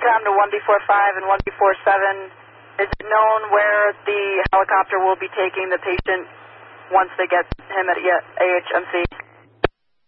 TRACOM to 1B45 and 1B47. Is it known where the helicopter will be taking the patient once they get him at AHMC?